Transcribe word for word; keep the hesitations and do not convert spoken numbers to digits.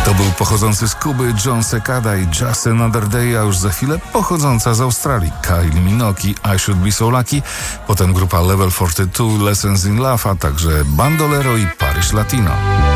To był pochodzący z Kuby John Secada i Just Another Day, a już za chwilę pochodząca z Australii Kylie Minogue, I Should Be So Lucky, potem grupa Level czterdzieści dwa, Lessons in Love, a także Bandolero i Paris Latino.